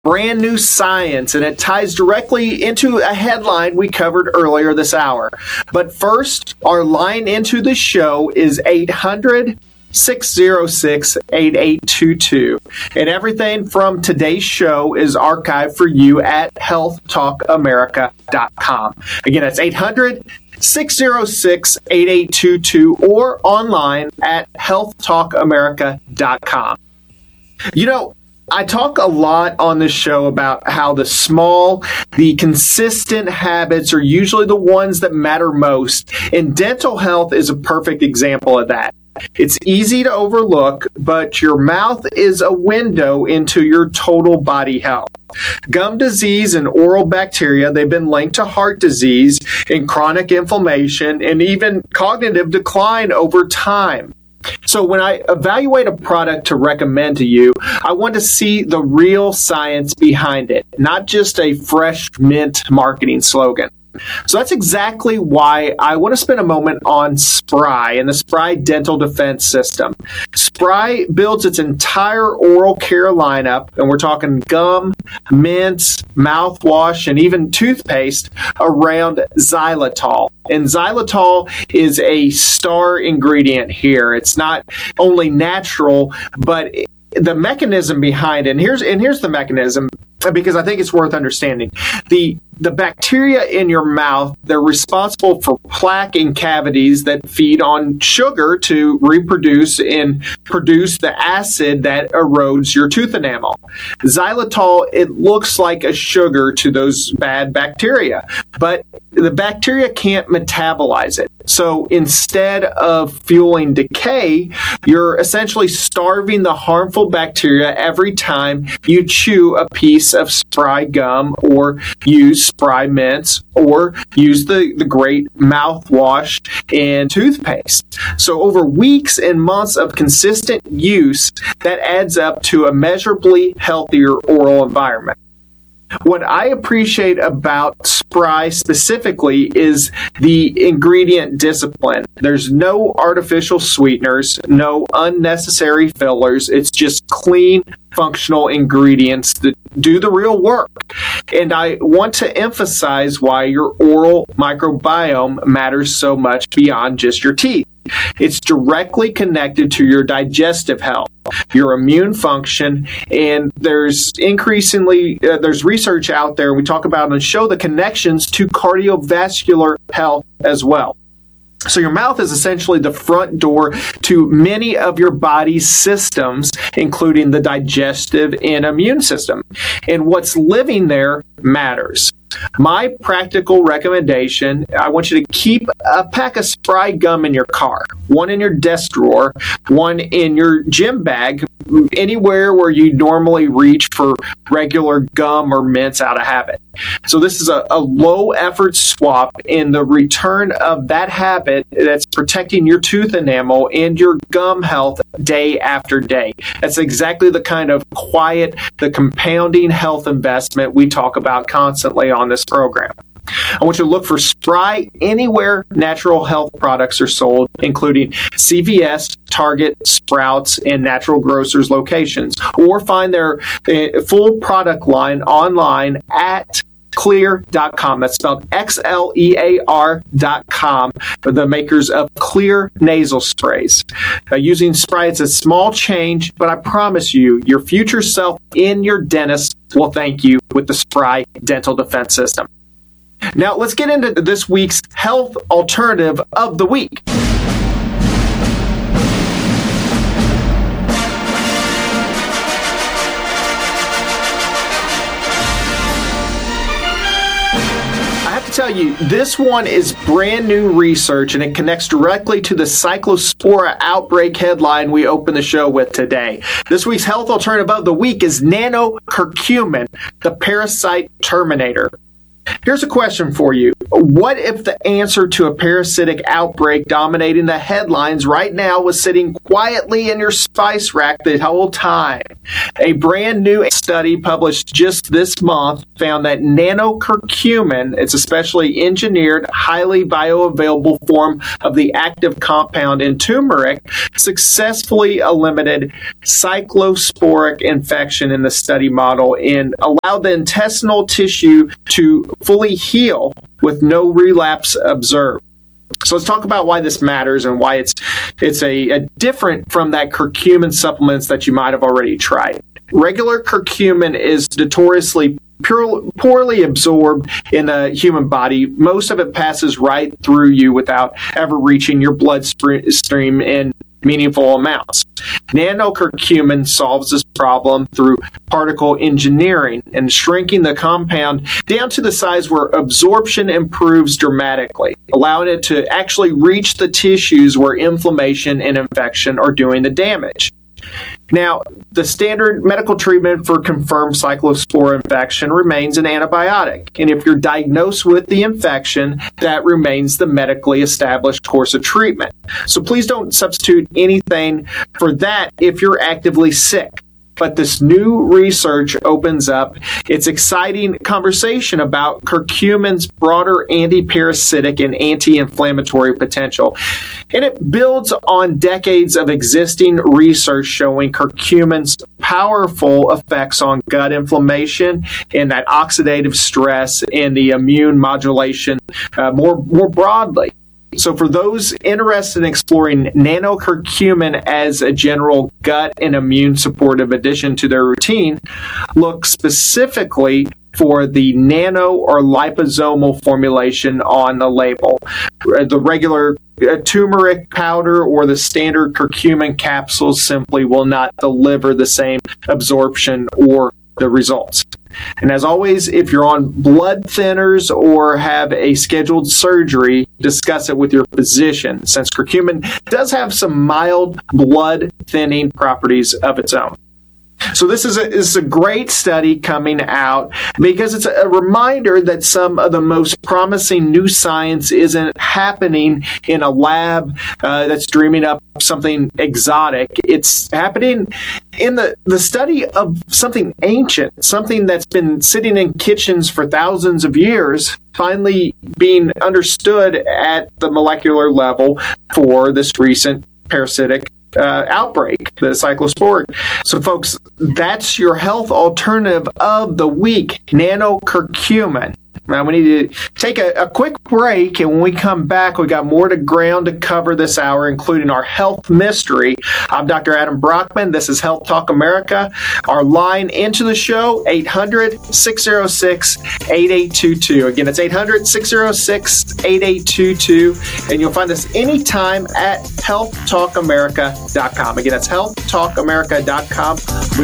brand new science, and it ties directly into a headline we covered earlier this hour. But first, our line into the show is 800-606-8822. And everything from today's show is archived for you at healthtalkamerica.com. Again, that's 800-606-8822 or online at healthtalkamerica.com. You know, I talk a lot on this show about how the consistent habits are usually the ones that matter most, and dental health is a perfect example of that. It's easy to overlook, but your mouth is a window into your total body health. Gum disease and oral bacteria, they've been linked to heart disease and chronic inflammation and even cognitive decline over time. So when I evaluate a product to recommend to you, I want to see the real science behind it, not just a fresh mint marketing slogan. So that's exactly why I want to spend a moment on Spry and the Spry Dental Defense System. Spry builds its entire oral care lineup, and we're talking gum, mints, mouthwash, and even toothpaste around xylitol. And xylitol is a star ingredient here. It's not only natural, but the mechanism behind it, and here's the mechanism, because I think it's worth understanding. The bacteria in your mouth, they're responsible for plaque in cavities that feed on sugar to reproduce and produce the acid that erodes your tooth enamel. Xylitol, it looks like a sugar to those bad bacteria, but the bacteria can't metabolize it. So instead of fueling decay, you're essentially starving the harmful bacteria every time you chew a piece of Spry gum or use Spry mints or use the great mouthwash and toothpaste. So over weeks and months of consistent use, that adds up to a measurably healthier oral environment. What I appreciate about Spry specifically is the ingredient discipline. There's no artificial sweeteners, no unnecessary fillers. It's just clean, functional ingredients that do the real work. And I want to emphasize why your oral microbiome matters so much beyond just your teeth. It's directly connected to your digestive health, your immune function, and there's research out there we talk about on the show, the connections to cardiovascular health as well. So your mouth is essentially the front door to many of your body's systems, including the digestive and immune system. And what's living there matters. My practical recommendation, I want you to keep a pack of Spry gum in your car, one in your desk drawer, one in your gym bag, anywhere where you normally reach for regular gum or mints out of habit. So this is a low effort swap in the return of that habit that's protecting your tooth enamel and your gum health day after day. That's exactly the kind of quiet, the compounding health investment we talk about constantly on this program. I want you to look for Spry anywhere natural health products are sold, including CVS, Target, Sprouts, and Natural Grocers locations, or find their full product line online at Xlear.com. That's spelled Xlear.com, for the makers of Xlear nasal sprays. Using Spry, it's a small change, but I promise you, your future self in your dentist will thank you with the Spry Dental Defense System. Now, let's get into this week's health alternative of the week. Tell you, this one is brand new research, and it connects directly to the Cyclospora outbreak headline we opened the show with today. This week's health alternative of the week is nanocurcumin, the parasite terminator. Here's a question for you. What if the answer to a parasitic outbreak dominating the headlines right now was sitting quietly in your spice rack the whole time? A brand new study published just this month found that nanocurcumin, it's a specially engineered, highly bioavailable form of the active compound in turmeric, successfully eliminated cyclosporic infection in the study model and allowed the intestinal tissue to fully heal with no relapse observed. So let's talk about why this matters and why it's a different from that curcumin supplements that you might have already tried. Regular curcumin is notoriously poorly absorbed in the human body. Most of it passes right through you without ever reaching your bloodstream in meaningful amounts. Nanocurcumin solves this problem through particle engineering and shrinking the compound down to the size where absorption improves dramatically, allowing it to actually reach the tissues where inflammation and infection are doing the damage. Now, the standard medical treatment for confirmed cyclospora infection remains an antibiotic. And if you're diagnosed with the infection, that remains the medically established course of treatment. So please don't substitute anything for that if you're actively sick. But this new research opens up its exciting conversation about curcumin's broader anti-parasitic and anti-inflammatory potential. And it builds on decades of existing research showing curcumin's powerful effects on gut inflammation and that oxidative stress and the immune modulation more broadly. So for those interested in exploring nanocurcumin as a general gut and immune supportive addition to their routine, look specifically for the nano or liposomal formulation on the label. The regular turmeric powder or the standard curcumin capsules simply will not deliver the same absorption or the results. And as always, if you're on blood thinners or have a scheduled surgery, discuss it with your physician, since curcumin does have some mild blood thinning properties of its own. So this is a great study coming out because it's a reminder that some of the most promising new science isn't happening in a lab that's dreaming up something exotic. It's happening in the study of something ancient, something that's been sitting in kitchens for thousands of years, finally being understood at the molecular level for this recent parasitic outbreak, the cyclosporic. So folks, that's your health alternative of the week, nanocurcumin. Now we need to take a quick break, and when we come back, we got more ground to cover this hour, including our health mystery. I'm Dr. Adam Brockman. This is Health Talk America. Our line into the show, 800-606-8822. Again, it's 800-606-8822, and you'll find us anytime at healthtalkamerica.com. Again, that's healthtalkamerica.com.